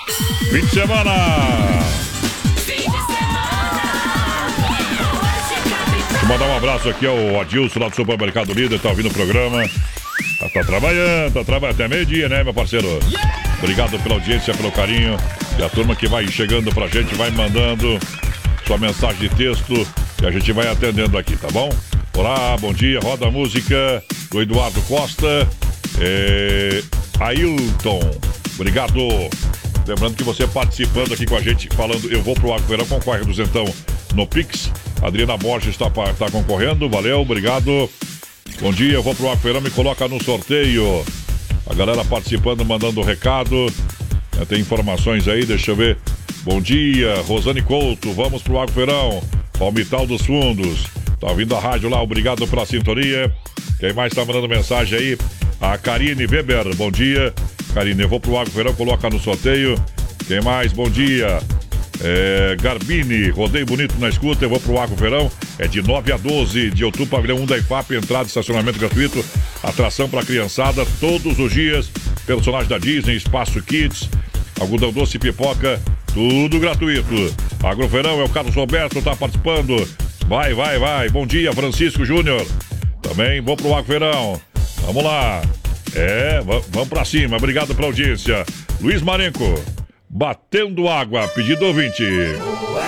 Fim de semana! Vou mandar um abraço aqui ao Adilson lá do Supermercado Líder, tá ouvindo o programa. Tá trabalhando até meio-dia, né, meu parceiro? Obrigado pela audiência, pelo carinho. E a turma que vai chegando pra gente, vai mandando sua mensagem de texto e a gente vai atendendo aqui, tá bom? Olá, bom dia, roda a música do Eduardo Costa. Ailton, obrigado. Lembrando que você participando aqui com a gente, falando eu vou pro Arco-Verão, concorre duzentão no Pix. Adriana Borges está concorrendo, valeu, obrigado. Bom dia, eu vou pro Arco-Verão, me coloca no sorteio. A galera participando, mandando recado. Tem informações aí, deixa eu ver. Bom dia, Rosane Couto, vamos pro Arco-Verão. Palmital dos Fundos. Tá ouvindo a rádio lá, obrigado pela sintonia. Quem mais tá mandando mensagem aí? A Karine Weber, bom dia. Karine, eu vou pro Arco-Verão, coloca no sorteio. Quem mais? Bom dia. Garbini, rodeio bonito na escuta, eu vou pro Arco-Verão. É de 9 a 12 de outubro, pavilhão 1 da IFAP, entrada e estacionamento gratuito. Atração pra criançada, todos os dias. Personagem da Disney, Espaço Kids, algodão doce e pipoca, tudo gratuito. Arco-Verão é o Carlos Roberto, tá participando. Vai. Bom dia, Francisco Júnior. Também vou pro Arco-Verão. Vamos lá. Vamos pra cima. Obrigado pela audiência. Luiz Marenco, batendo água. Pedido ouvinte.